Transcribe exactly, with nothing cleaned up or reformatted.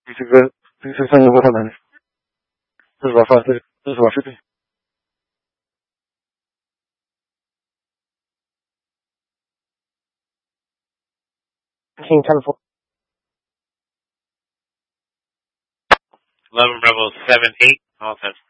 这个这个算是不太难，这是我发这这是我视频。King telephone. eleven Bravo seven eight, offense.